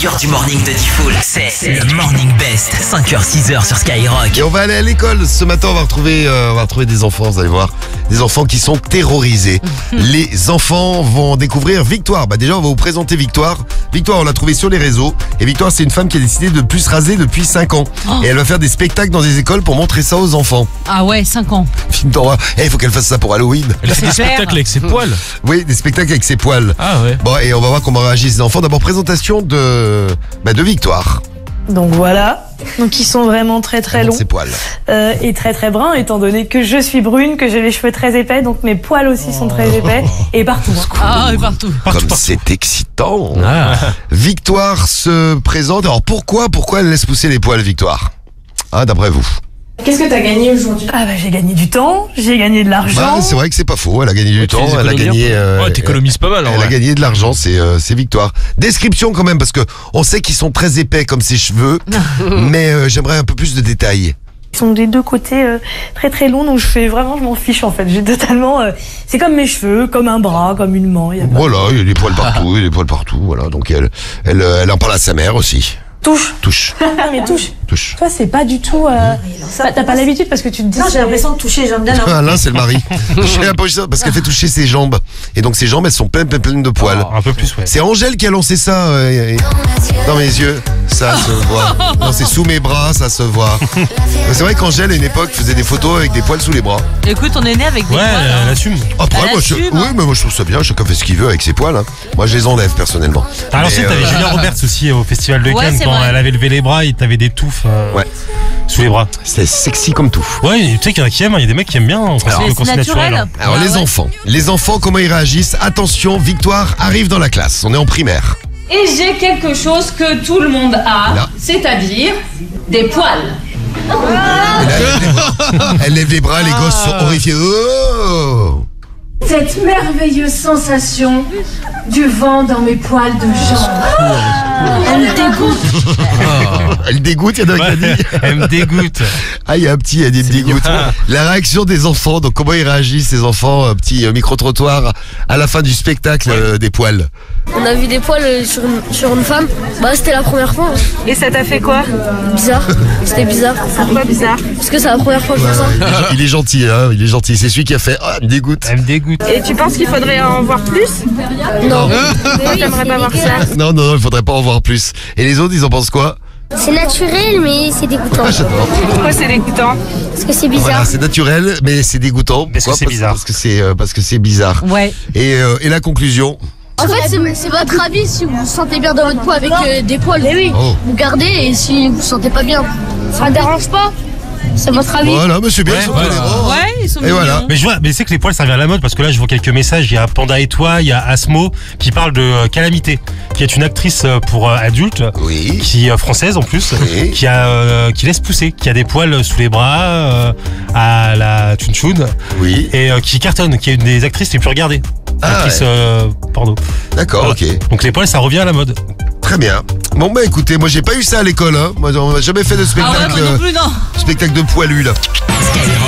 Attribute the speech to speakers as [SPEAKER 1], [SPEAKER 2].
[SPEAKER 1] cœur du morning de Diffoul. C'est le Morning Best, 5h-6h sur Skyrock.
[SPEAKER 2] Et on va aller à l'école. Ce matin, on va retrouver des enfants, vous allez voir. Des enfants qui sont terrorisés. Les enfants vont découvrir Victoire. Déjà, on va vous présenter Victoire. Victoire, on l'a trouvée sur les réseaux. Et Victoire, c'est une femme qui a décidé de plus se raser depuis 5 ans. Et elle va faire des spectacles dans des écoles pour montrer ça aux enfants.
[SPEAKER 3] Ah ouais, 5 ans.
[SPEAKER 2] Film d'horreur. Il faut qu'elle fasse ça pour Halloween.
[SPEAKER 4] Elle fait des spectacles avec ses poils.
[SPEAKER 2] Oui, des spectacles avec ses poils.
[SPEAKER 4] Ah ouais.
[SPEAKER 2] Bon, et on va voir comment réagissent les enfants. D'abord, présentation de Victoire.
[SPEAKER 5] Donc voilà, donc ils sont vraiment très longs
[SPEAKER 2] Ses poils.
[SPEAKER 5] et très bruns, étant donné que je suis brune, que j'ai les cheveux très épais, donc mes poils aussi sont très épais et partout.
[SPEAKER 3] Ah, et partout.
[SPEAKER 2] Comme c'est excitant.
[SPEAKER 4] Ah.
[SPEAKER 2] Victoire se présente. Alors pourquoi elle laisse pousser les poils, Victoire? D'après vous?
[SPEAKER 5] Qu'est-ce que t'as gagné aujourd'hui? J'ai gagné du temps, j'ai gagné de l'argent.
[SPEAKER 2] C'est vrai que c'est pas faux. Elle a gagné du temps. Elle a gagné.
[SPEAKER 4] T'économises pas mal.
[SPEAKER 2] Elle a gagné de l'argent. C'est Victoire. Description quand même, parce que on sait qu'ils sont très épais comme ses cheveux, mais j'aimerais un peu plus de détails.
[SPEAKER 5] Ils sont des deux côtés très longs, donc je m'en fiche en fait. J'ai totalement, c'est comme mes cheveux, comme un bras, comme une main.
[SPEAKER 2] Voilà, il y a des poils partout, Voilà, donc elle en parle à sa mère aussi. Touche.
[SPEAKER 5] Non mais touche. Toi c'est pas du tout. T'as pas l'habitude parce que tu te dis.
[SPEAKER 6] Non, j'ai l'impression de toucher les jambes d'un homme.
[SPEAKER 2] Là c'est le mari. J'ai l'impression parce qu'elle fait toucher ses jambes. Et donc ses jambes elles sont pleines de poils.
[SPEAKER 4] Un peu plus, ouais.
[SPEAKER 2] C'est Angèle qui a lancé ça dans mes yeux. Ça se voit. Non, c'est sous mes bras, ça se voit. C'est vrai qu'Angèle à une époque faisait des photos avec des poils sous les bras.
[SPEAKER 3] Écoute, on est né avec des
[SPEAKER 4] Ouais,
[SPEAKER 3] poils.
[SPEAKER 4] elle assume.
[SPEAKER 2] Après,
[SPEAKER 3] Elle assume,
[SPEAKER 2] oui, mais moi je trouve ça bien. Chacun fait ce qu'il veut avec ses poils. Moi je les enlève personnellement.
[SPEAKER 4] À l'ancienne,
[SPEAKER 2] Mais,
[SPEAKER 4] t'avais Julia Roberts aussi au Festival de
[SPEAKER 3] Ouais,
[SPEAKER 4] Cannes
[SPEAKER 3] c'est
[SPEAKER 4] quand
[SPEAKER 3] vrai.
[SPEAKER 4] elle avait levé les bras et t'avais des touffes
[SPEAKER 2] Ouais.
[SPEAKER 4] sous les bras.
[SPEAKER 2] C'est sexy comme tout.
[SPEAKER 4] Ouais, tu sais qu'il y en a qui aiment, il y a des mecs qui aiment bien
[SPEAKER 3] C'est
[SPEAKER 4] quand c'est naturel.
[SPEAKER 2] Alors
[SPEAKER 3] Ah ouais.
[SPEAKER 2] les enfants, comment ils réagissent? Attention, Victoire arrive dans la classe. On est en primaire.
[SPEAKER 7] Et j'ai quelque chose que tout le monde a,
[SPEAKER 2] Là.
[SPEAKER 7] c'est-à-dire des poils.
[SPEAKER 2] Elle lève les bras, les gosses sont horrifiés. Oh!
[SPEAKER 7] Cette merveilleuse sensation du vent dans mes poils de jambes. Elle me dégoûte.
[SPEAKER 2] Elle dégoûte, il y en a qui a dit.
[SPEAKER 4] Elle me dégoûte.
[SPEAKER 2] Il y a un petit, elle dit me dégoûte. La réaction des enfants, donc comment ils réagissent ces enfants, petit micro-trottoir à la fin du spectacle des poils.
[SPEAKER 8] On a vu des poils sur une femme. C'était la première fois.
[SPEAKER 5] Et ça t'a fait quoi?
[SPEAKER 8] Bizarre. C'était bizarre.
[SPEAKER 5] Pourquoi bizarre?
[SPEAKER 8] Parce que c'est la première fois que je fais ça.
[SPEAKER 2] Il est gentil, il est gentil. C'est celui qui a fait elle me dégoûte.
[SPEAKER 4] Elle me dégoûte.
[SPEAKER 5] Et tu penses qu'il faudrait en voir plus?
[SPEAKER 8] Non.
[SPEAKER 5] T'aimerais pas voir ça?
[SPEAKER 2] Non, il faudrait pas en voir plus. Et les autres, ils en pensent quoi?
[SPEAKER 8] C'est naturel, mais c'est dégoûtant.
[SPEAKER 2] J'adore.
[SPEAKER 5] Pourquoi c'est dégoûtant?
[SPEAKER 8] Parce que c'est bizarre.
[SPEAKER 2] Voilà, c'est naturel, mais c'est dégoûtant.
[SPEAKER 4] Parce que
[SPEAKER 2] Pourquoi?
[SPEAKER 4] c'est bizarre.
[SPEAKER 2] Parce que c'est bizarre.
[SPEAKER 3] Ouais.
[SPEAKER 2] Et la conclusion?
[SPEAKER 8] En fait, c'est votre avis. Si vous vous sentez bien dans votre peau avec des poils,
[SPEAKER 2] Oh.
[SPEAKER 8] vous gardez. Et si vous vous sentez pas bien, ça ne dérange pas. C'est votre avis.
[SPEAKER 2] Voilà, mais c'est bien,
[SPEAKER 4] Ouais,
[SPEAKER 2] ils sont
[SPEAKER 4] voilà.
[SPEAKER 2] tolérants.
[SPEAKER 3] Ouais, ils sont
[SPEAKER 2] Et
[SPEAKER 3] mignons.
[SPEAKER 2] voilà.
[SPEAKER 4] Mais c'est que les poils ça revient à la mode parce que là je vois quelques messages, il y a Panda et toi, il y a Asmo qui parle de Calamité, qui est une actrice pour adultes,
[SPEAKER 2] Oui.
[SPEAKER 4] qui française en plus,
[SPEAKER 2] Oui.
[SPEAKER 4] qui laisse pousser, qui a des poils sous les bras à la Chun
[SPEAKER 2] Oui.
[SPEAKER 4] et qui cartonne, qui est une des actrices les plus regardées. Actrice porno.
[SPEAKER 2] D'accord, ok.
[SPEAKER 4] Donc les poils ça revient à la mode.
[SPEAKER 2] Très bien. Bon, écoutez, moi j'ai pas eu ça à l'école. Moi, on m'a jamais fait de
[SPEAKER 3] Ah ouais,
[SPEAKER 2] spectacle,
[SPEAKER 3] moi non plus, non.
[SPEAKER 2] spectacle de poilu là.